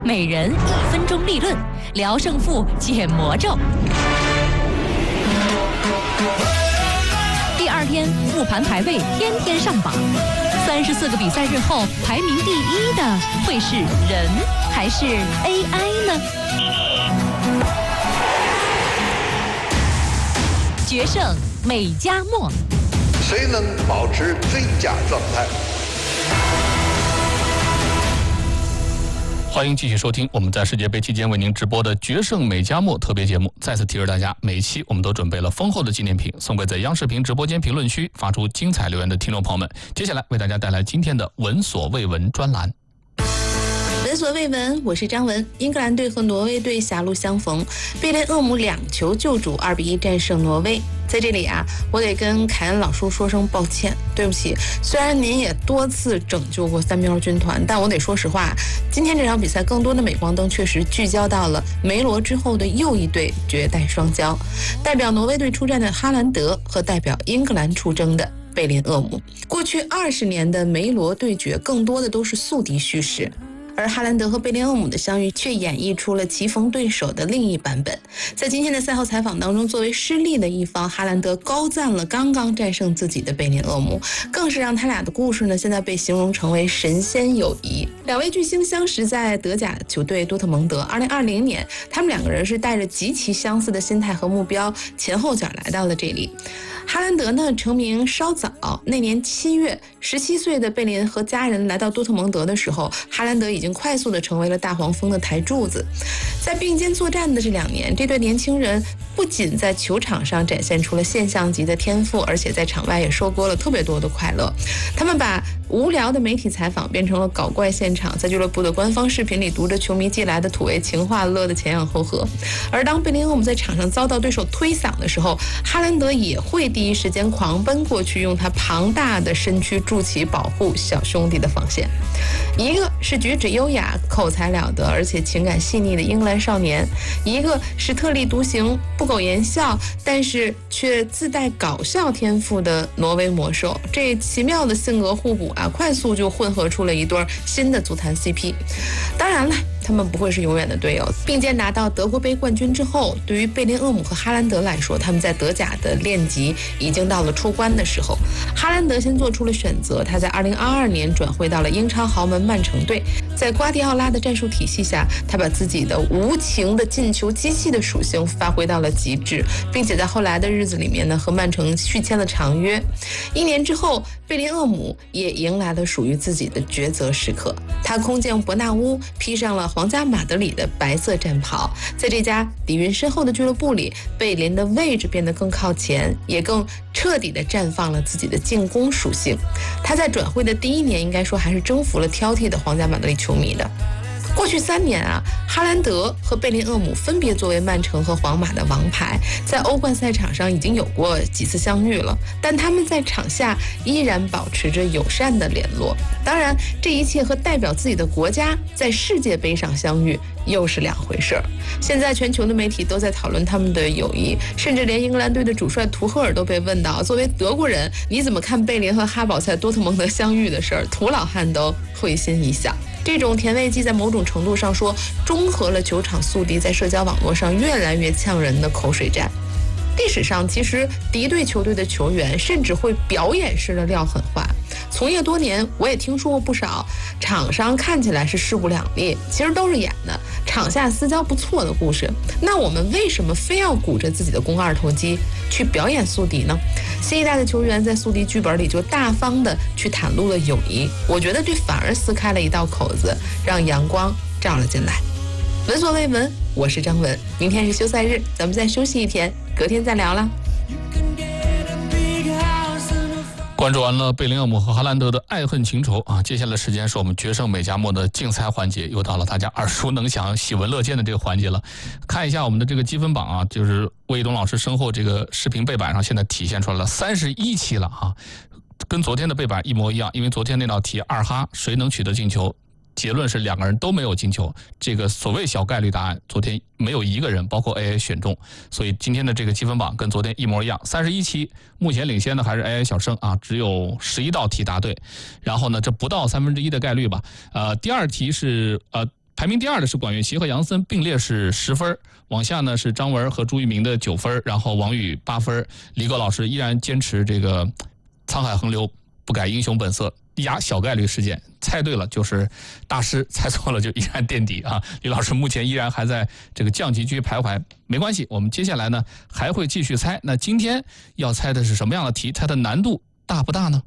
每人1分钟立论，聊胜负，解魔咒。第2天复盘排位，天天上榜。34个比赛日后，排名第1的会是人还是 AI 呢？决胜美加墨， 谁能保持最佳状态？ 欢迎继续收听我们在世界杯期间为您直播的决胜美加墨特别节目。再次提示大家，每一期我们都准备了丰厚的纪念品，送给在央视频直播间评论区发出精彩留言的听众朋友们。接下来为大家带来今天的闻所未闻专栏。 闻所未闻，我是张文。英格兰队和挪威队狭路相逢，贝林厄姆2球救主2-1战胜挪威。在这里啊，我得跟凯恩老叔说声抱歉，对不起。虽然您也多次拯救过三喵军团，但我得说实话，今天这场比赛更多的镁光灯确实聚焦到了梅罗之后的又一对绝代双骄，代表挪威队出战的哈兰德和代表英格兰出征的贝林厄姆。过去20年的梅罗对决更多的都是宿敌叙事，而哈兰德和贝林厄姆的相遇却演绎出了棋逢对手的另一版本。在今天的赛后采访当中，作为失利的一方，哈兰德高赞了刚刚战胜自己的贝林厄姆，更是让他俩的故事呢，现在被形容成为神仙友谊。两位巨星相识在德甲球队多特蒙德，2020年，他们2个人是带着极其相似的心态和目标，前后脚来到了这里。哈兰德呢成名稍早，那年7月，17岁的贝林和家人来到多特蒙德的时候，哈兰德已经快速地成为了大黄蜂的台柱子。在并肩作战的这2年，这对年轻人不仅在球场上展现出了现象级的天赋，而且在场外也收割了特别多的快乐。他们把无聊的媒体采访变成了搞怪现场，在俱乐部的官方视频里读着球迷寄来的土味情话，乐得前仰后合。而当贝林厄姆在场上遭到对手推搡的时候，哈兰德也会第一时间狂奔过去，用他庞大的身躯筑起保护小兄弟的防线。一个是举止优雅、口才了得而且情感细腻的英格兰少年，一个是特立独行、不苟言笑但是却自带搞笑天赋的挪威魔兽。这奇妙的性格互补啊，快速就混合出了一对新的足坛 CP。当然了，他们不会是永远的队友。并肩拿到德国杯冠军之后，对于贝林厄姆和哈兰德来说，他们在德甲的练级已经到了出关的时候。哈兰德先做出了选择，他在2022年转会到了英超豪门曼城队。在瓜迪奥拉的战术体系下，他把自己的无情的进球机器的属性发挥到了极致，并且在后来的日子里面呢，和曼城续签了长约。1年之后，贝林厄姆也迎来了属于自己的抉择时刻。他空降伯纳乌，披上了皇家马德里的白色战袍。在这家底蕴深厚的俱乐部里，贝林的位置变得更靠前，也更彻底地绽放了自己的进攻属性。他在转会的第1年，应该说还是征服了挑剔的皇家马德里球迷的。过去3年啊，哈兰德和贝林厄姆分别作为曼城和皇马的王牌，在欧冠赛场上已经有过几次相遇了，但他们在场下依然保持着友善的联络。当然，这一切和代表自己的国家在世界杯上相遇又是2回事儿。现在全球的媒体都在讨论他们的友谊，甚至连英格兰队的主帅图赫尔都被问到，作为德国人，你怎么看贝林和哈堡在多特蒙德相遇的事儿？图老汉都会心一笑。这种甜味剂在某种程度上说，中和了球场宿敌在社交网络上越来越呛人的口水战。历史上，其实敌对球队的球员甚至会表演式的撂狠话。从业多年，我也听说过不少场上看起来是势不两立，其实都是演的，场下私交不错的故事。那我们为什么非要鼓着自己的肱二头肌去表演宿敌呢？新一代的球员在宿敌剧本里就大方的去袒露了友谊，我觉得这反而撕开了一道口子，让阳光照了进来。闻所未闻，我是张文。明天是休赛日，咱们再休息1天，隔天再聊啦。 关注完了贝林厄姆和哈兰德的爱恨情仇啊，接下来时间是我们决胜美加墨的竞猜环节，又到了大家耳熟能详、喜闻乐见的这个环节了。看一下我们的这个积分榜啊，就是魏一东老师身后这个视频背板上现在体现出来了31期了啊，跟昨天的背板一模一样，因为昨天那道题2哈谁能取得进球，结论是2个人都没有进球，这个所谓小概率答案，昨天没有1个人，包括 AA 选中，所以今天的这个积分榜跟昨天一模一样。31期目前领先的还是 AA 小胜啊，只有11道题答对，然后呢，这不到1/3的概率吧。第2题是排名第2的是管乐琪和杨森并列是10分，往下呢是张文和朱一鸣的9分，然后王宇8分。李狗老师依然坚持这个沧海横流，不改英雄本色，压小概率事件，猜对了就是大师，猜错了就依然垫底啊。李老师目前依然还在这个降级区徘徊，没关系，我们接下来呢还会继续猜。那今天要猜的是什么样的题？它的难度大不大呢？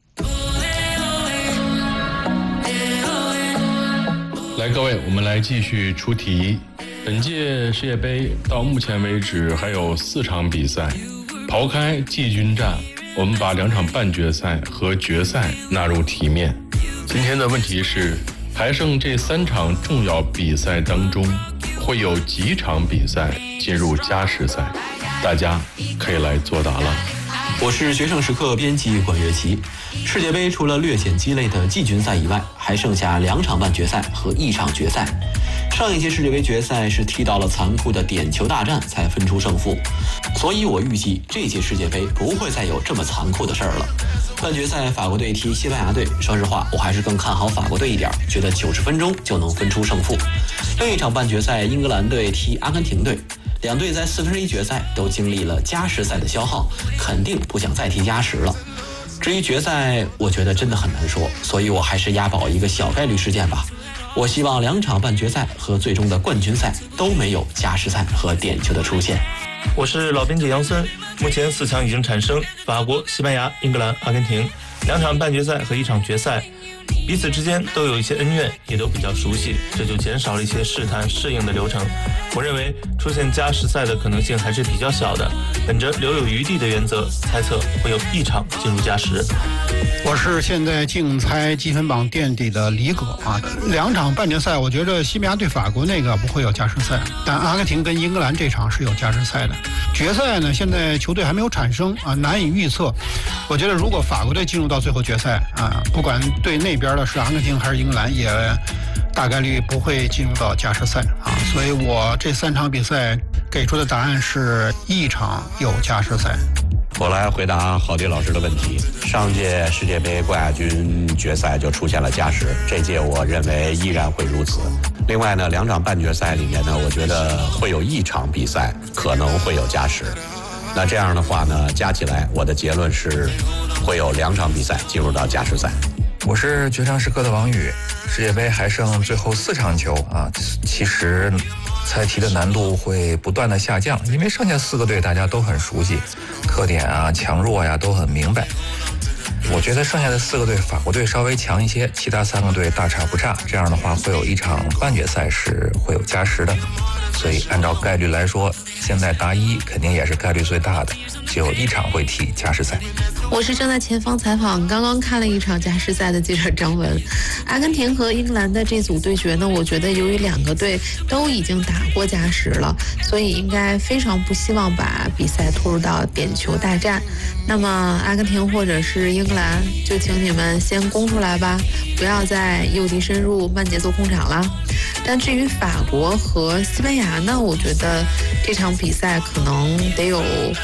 来，各位，我们来继续出题。本届世界杯到目前为止还有4场比赛，刨开季军战，我们把2场半决赛和决赛纳入题面。今天的问题是，还剩这3场重要比赛当中，会有几场比赛进入加时赛？大家可以来作答了。 我是决胜时刻编辑管乐琪。世界杯除了略显鸡肋的季军赛以外，还剩下2场半决赛和1场决赛。上一届世界杯决赛是踢到了残酷的点球大战才分出胜负，所以我预计这届世界杯不会再有这么残酷的事儿了。半决赛法国队踢西班牙队，说实话我还是更看好法国队一点，觉得90分钟就能分出胜负。另一场半决赛英格兰队踢阿根廷队，两队在4分之一决赛都经历了加时赛的消耗，肯定不想再踢加时了。至于决赛，我觉得真的很难说，所以我还是押宝一个小概率事件吧。我希望2场半决赛和最终的冠军赛都没有加时赛和点球的出现。 我是老编辑杨森，目前4强已经产生，法国、西班牙、英格兰、阿根廷，2场半决赛和1场决赛，彼此之间都有一些恩怨，也都比较熟悉，这就减少了一些试探适应的流程。我认为出现加时赛的可能性还是比较小的，本着留有余地的原则，猜测会有1场进入加时。 我是现在竞猜积分榜垫底的李葛啊，2场半决赛，我觉得西班牙对法国那个不会有加时赛，但阿根廷跟英格兰这场是有加时赛的。决赛呢，现在球队还没有产生啊，难以预测。我觉得如果法国队进入到最后决赛啊，不管对那边的是阿根廷还是英格兰，也大概率不会进入到加时赛啊，所以我这3场比赛给出的答案是1场有加时赛。 我来回答郝迪老师的问题。上届世界杯冠亚军决赛就出现了加时，这届我认为依然会如此。另外呢，2场半决赛里面呢，我觉得会有1场比赛可能会有加时。那这样的话呢，加起来我的结论是会有2场比赛进入到加时赛。 我是决胜时刻的王宇，世界杯还剩最后4场球啊，其实猜题的难度会不断的下降，因为剩下4个队大家都很熟悉，特点啊、强弱呀都很明白。我觉得剩下的4个队，法国队稍微强一些，其他3个队大差不差。这样的话，会有1场半决赛是会有加时的。所以按照概率来说，现在答1肯定也是概率最大的，就有1场会踢加时赛。 我是正在前方采访刚刚看了1场加时赛的记者张文。阿根廷和英格兰的这组对决呢，我觉得由于2个队都已经打过加时了，所以应该非常不希望把比赛拖入到点球大战。那么阿根廷或者是英格兰，就请你们先攻出来吧，不要再诱敌深入、慢节奏控场了。但至于法国和西班牙呢，我觉得这场比赛可能得有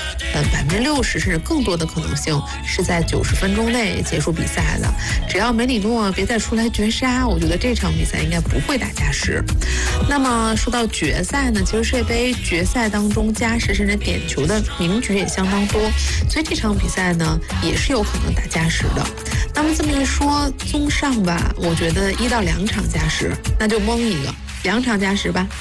60%甚至更多的可能性是在90分钟内结束比赛的。只要梅里诺别再出来绝杀，我觉得这场比赛应该不会打加时。那么说到决赛呢，其实世界杯决赛当中加时甚至点球的名局也相当多，所以这场比赛呢也是有可能打加时的。那么这么一说，综上吧，我觉得1到2场加时，那就蒙一个2场加时吧。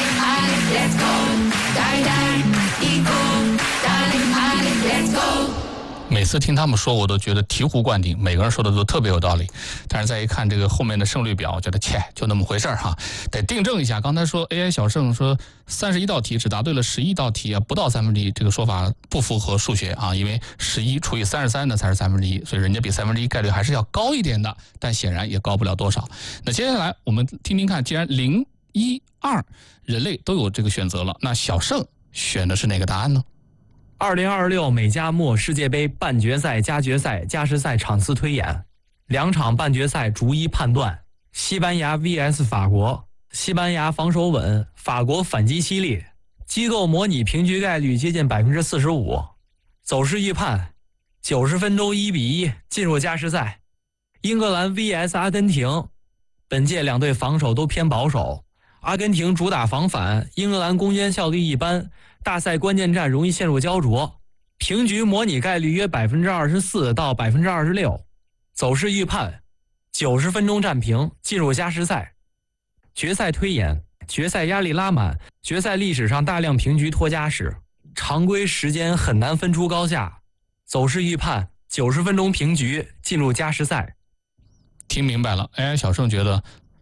每次听他们说，我都觉得醍醐灌顶，每个人说的都特别有道理。但是再一看这个后面的胜率表，我觉得就那么回事哈，得订正一下。刚才说 AI 小胜说31道题只答对了11道题啊，不到1/3，这个说法不符合数学啊，因为11除以33呢才是1/3，所以人家比1/3概率还是要高一点的，但显然也高不了多少。那接下来我们听听看，既然0、1、2人类都有这个选择了，那小胜选的是哪个答案呢 ？2026美加墨世界杯半决赛、加决赛、加时赛场次推演，2场半决赛逐一判断。西班牙 vs 法国，西班牙防守稳，法国反击犀利，机构模拟平局概率接近45%，走势预判90分钟1-1进入加时赛。英格兰 vs 阿根廷， 本届两队防守都偏保守，阿根廷主打防反，英格兰攻坚效率一般，大赛关键战容易陷入焦灼，平局模拟概率约24%到26%，走势预判90分钟战平，进入加时赛。决赛推演，决赛压力拉满，决赛历史上大量平局拖加时，常规时间很难分出高下，走势预判90分钟平局，进入加时赛。 听明白了 ，AI 小盛觉得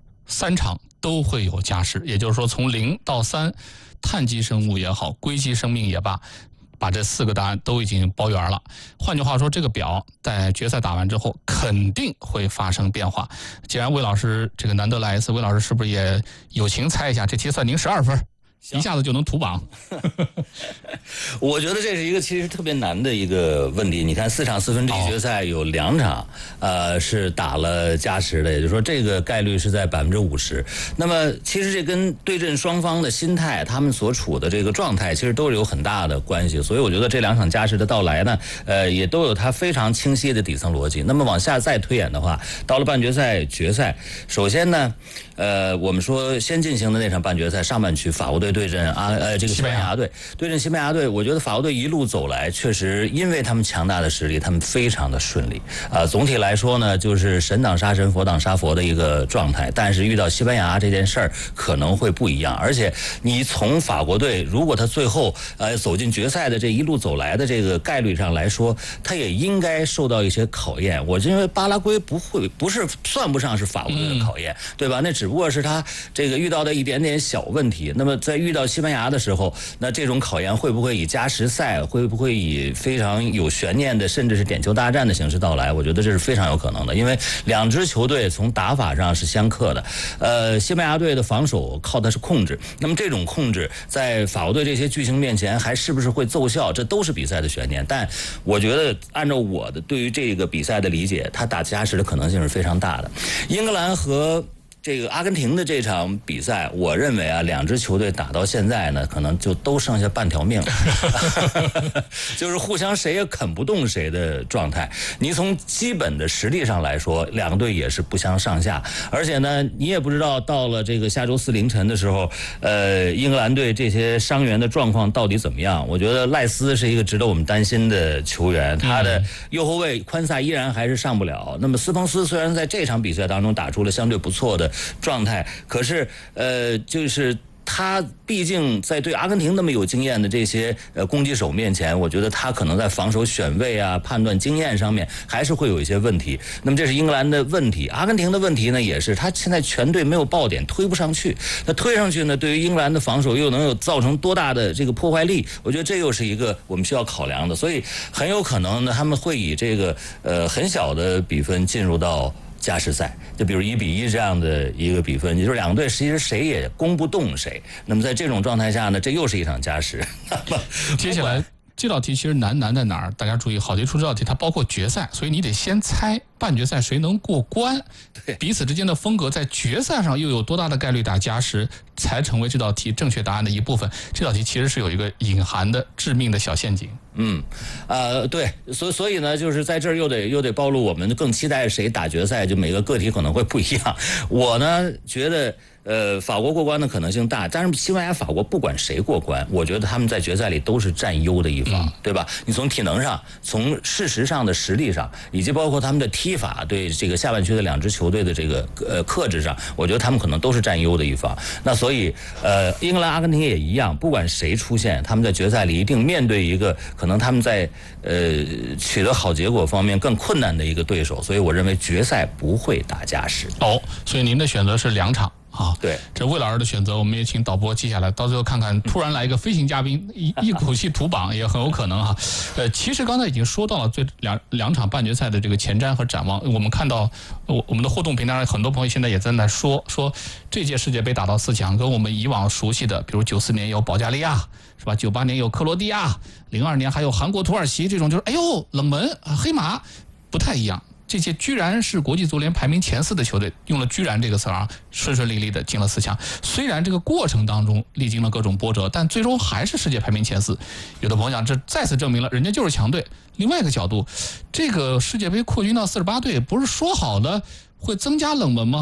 3场都会有加时，也就是说从0到3，碳基生物也好，硅基生命也罢，把这4个答案都已经包圆了。换句话说，这个表在决赛打完之后肯定会发生变化。既然魏老师这个难得来一次，魏老师是不是也友情猜一下，这题算您12分？一下子就能图榜。 我觉得这是一个其实特别难的一个问题。你看4场4分之一决赛有2场，是打了加时的，也就是说这个概率是在50%。那么其实这跟对阵双方的心态，他们所处的这个状态，其实都是有很大的关系。所以我觉得这2场加时的到来呢，也都有它非常清晰的底层逻辑。那么往下再推演的话，到了半决赛、决赛，首先呢，我们说先进行的那场半决赛上半区，法国队对阵这个西班牙队，对阵西班牙队，我觉得法国队一路走来，确实因为他们强大的实力，他们非常的顺利。总体来说呢，就是神挡杀神，佛挡杀佛的一个状态。但是遇到西班牙这件事儿可能会不一样，而且你从法国队如果他最后走进决赛的这一路走来的这个概率上来说，他也应该受到一些考验。我认为巴拉圭不是算不上是法国队的考验，对吧？那只不过是他这个遇到的一点点小问题。那么在遇到西班牙的时候，那这种考验会不会以加时赛，会不会以非常有悬念的甚至是点球大战的形式到来？我觉得这是非常有可能的，因为两支球队从打法上是相克的。西班牙队的防守靠的是控制，那么这种控制在法国队这些巨星面前还是不是会奏效，这都是比赛的悬念。但我觉得按照我的对于这个比赛的理解，他打加时的可能性是非常大的。英格兰和这个阿根廷的这场比赛，我认为啊，两支球队打到现在呢，可能就都剩下半条命了，就是互相谁也啃不动谁的状态。你从基本的实力上来说，两个队也是不相上下，而且呢，你也不知道到了这个下周4凌晨的时候，英格兰队这些伤员的状况到底怎么样？我觉得赖斯是一个值得我们担心的球员，他的右后卫宽萨依然还是上不了。那么斯彭斯虽然在这场比赛当中打出了相对不错的状态，可是就是他毕竟在对阿根廷那么有经验的这些攻击手面前，我觉得他可能在防守选位啊、判断经验上面还是会有一些问题。那么这是英格兰的问题，阿根廷的问题呢，也是他现在全队没有爆点，推不上去。那推上去呢，对于英格兰的防守又能有造成多大的这个破坏力？我觉得这又是一个我们需要考量的。所以很有可能呢，他们会以这个很小的比分进入到加时赛，就比如1-1这样的一个比分，也就是两个队其实谁也攻不动谁。那么在这种状态下呢，这又是一场加时。 接下来这道题其实难在哪儿？大家注意，好题出这道题，它包括决赛，所以你得先猜半决赛谁能过关，彼此之间的风格在决赛上又有多大的概率打加时，才成为这道题正确答案的一部分。这道题其实是有一个隐含的致命的小陷阱。 对，所以呢，就是在这儿又得暴露我们更期待谁打决赛，就每个个体可能会不一样。我呢觉得法国过关的可能性大，但是西班牙、法国不管谁过关，我觉得他们在决赛里都是占优的一方，对吧？你从体能上、从事实上的实力上，以及包括他们的踢法对这个下半区的两支球队的这个克制上，我觉得他们可能都是占优的一方。那所以英格兰、阿根廷也一样，不管谁出现，他们在决赛里一定面对一个可能他们在取得好结果方面更困难的一个对手，所以我认为决赛不会打加时。 所以您的选择是2场。 对， 这魏老师的选择，我们也请导播记下来，到最后看看突然来一个飞行嘉宾，一口气图榜也很有可能哈。其实刚才已经说到了两场半决赛的这个前瞻和展望，我们看到我们的互动平台上很多朋友现在也在那说这届世界杯打到4强，跟我们以往熟悉的，比如94年有保加利亚，是吧？98年有克罗地亚，02年还有韩国、土耳其这种，就是哎呦冷门黑马，不太一样。这些居然是国际足联排名前4的球队，用了居然这个词啊，顺顺利利的进了4强。虽然这个过程当中历经了各种波折，但最终还是世界排名前4。有的朋友讲，这再次证明了人家就是强队。另外一个角度，这个世界杯扩军到48队，不是说好的会增加冷门吗？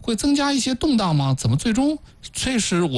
会增加一些动荡吗？怎么最终确实